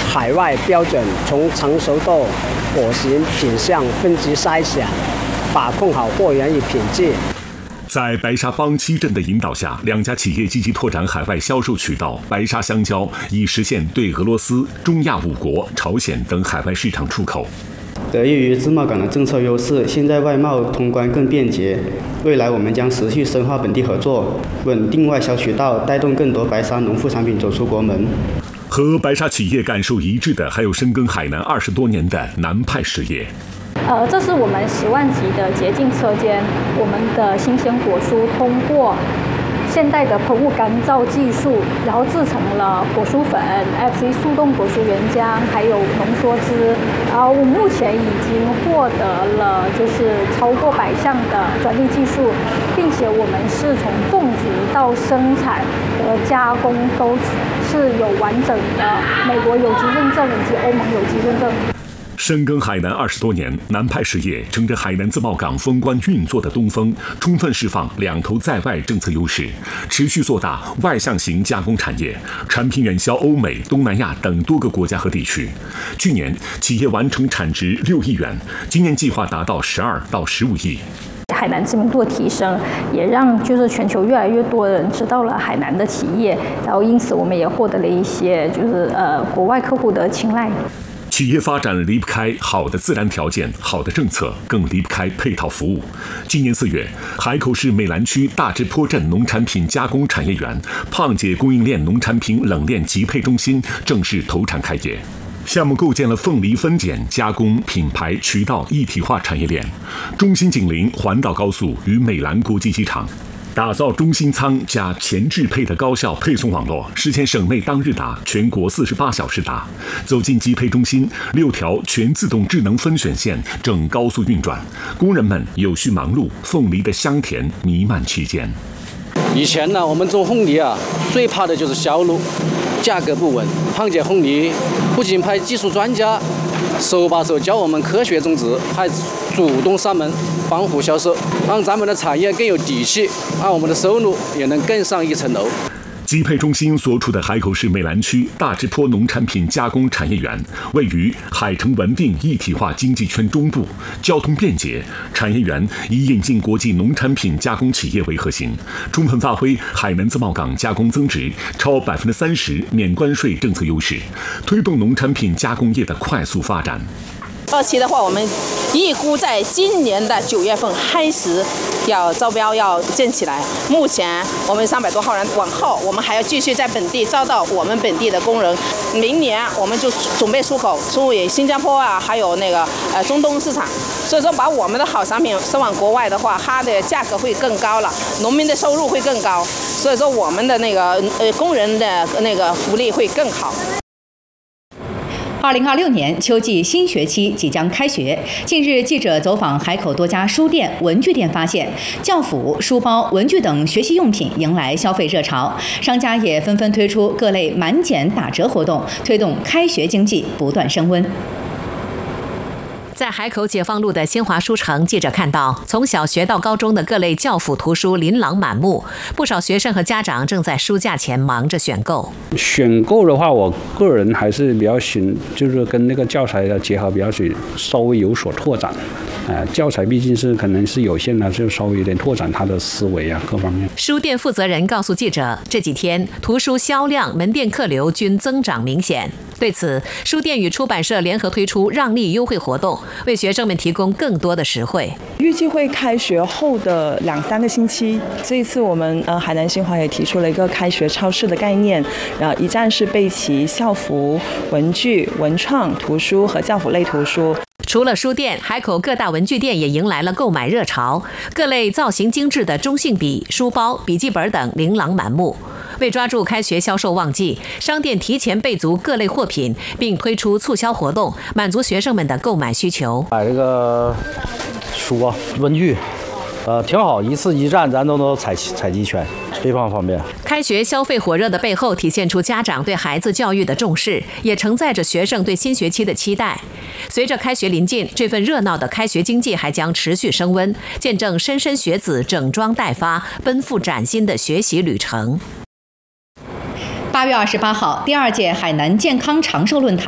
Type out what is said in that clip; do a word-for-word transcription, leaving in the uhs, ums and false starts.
海外标准，从成熟度、果型、品相分级筛选，把控好货源与品质。 在白沙帮七镇的引导下，两家企业积极拓展海外销售渠道。白沙香蕉已实现对俄罗斯、中亚五国、朝鲜等海外市场出口。 得益于自贸港的政策优势，现在外贸通关更便捷。未来我们将持续深化本地合作，稳定外销渠道，带动更多白沙农副产品走出国门。 和白沙企业感受一致的，还有深耕海南二十多年的南派实业。 呃，这是我们十万级的洁净车间，我们的新鲜果蔬通过现代的喷雾干燥技术，然后制成了果蔬粉、F C 速冻果蔬原浆，还有浓缩汁。然后我目前已经获得了就是超过百项的专利技术，并且我们是从种植到生产和加工都是有完整的美国有机认证以及欧盟有机认证。 深耕海南二十多年，南派实业乘着海南自贸港风关运作的东风，充分释放两头在外政策优势，持续做大外向型加工产业，产品远销欧美、东南亚等多个国家和地区。去年企业完成产值六亿元，今年计划达到十二到十五亿。 海南知名度的提升，也让就是全球越来越多人知道了海南的企业，然后因此我们也获得了一些就是呃国外客户的青睐。 企业发展离不开好的自然条件、好的政策，更离不开配套服务。今年四月，海口市美兰区大直坡镇农产品加工产业园胖姐供应链农产品冷链集配中心正式投产开业。项目构建了凤梨分拣、加工、品牌、渠道一体化产业链。中心紧邻环岛高速与美兰国际机场。打造中心仓加前置配的高效配送网络，实现省内当日达、全国四十八小时达。走进集配中心，六条全自动智能分选线正高速运转，工人们有序忙碌，凤梨的香甜弥漫期间。 以前呢，我们种凤梨啊，最怕的就是销路，价格不稳。胖姐凤梨不仅派技术专家手把手教我们科学种植，还主动上门帮扶销售，让咱们的产业更有底气，让我们的收入也能更上一层楼。 集配中心所处的海口市美兰区大直坡农产品加工产业园，位于海城文定一体化经济圈中部，交通便捷。产业园以引进国际农产品加工企业为核心，充分发挥海南自贸港加工增值超百分之三十免关税政策优势，推动农产品加工业的快速发展。 二期的话，我们预估在今年的九月份开始要招标，要建起来。目前我们三百多号人，往后我们还要继续在本地招到我们本地的工人。明年我们就准备出口，出给新加坡啊，还有那个呃中东市场。所以说，把我们的好产品送往国外的话，它的价格会更高了，农民的收入会更高。所以说，我们的那个呃工人的那个福利会更好。 二零二六年秋季新学期即将开学。近日，记者走访海口多家书店、文具店，发现教辅、书包、文具等学习用品迎来消费热潮，商家也纷纷推出各类满减打折活动，推动开学经济不断升温。 在海口解放路的新华书城，记者看到从小学到高中的各类教辅图书琳琅满目，不少学生和家长正在书架前忙着选购。 选购的话，我个人还是比较喜，就是跟那个教材的结合比较喜，稍微有所拓展。呃，教材毕竟是可能是有限的，就稍微有点拓展他的思维啊，各方面。 书店负责人告诉记者，这几天图书销量、门店客流均增长明显。对此，书店与出版社联合推出让利优惠活动，为学生们提供更多的实惠。 预计会开学后的两三个星期，这一次我们呃海南新华也提出了一个开学超市的概念，然后一站式备齐校服、文具、文创、图书和教辅类图书。 除了书店，海口各大文具店也迎来了购买热潮，各类造型精致的中性笔、书包、笔记本等琳琅满目。为抓住开学销售旺季，商店提前备足各类货品，并推出促销活动，满足学生们的购买需求。 买这个书啊、文具，呃，挺好，一次一站咱都能采采集全，非常方便。 开学消费火热的背后，体现出家长对孩子教育的重视，也承载着学生对新学期的期待。随着开学临近，这份热闹的开学经济还将持续升温，见证莘莘学子整装待发、奔赴崭新的学习旅程。 八月二十八号，第二届海南健康长寿论坛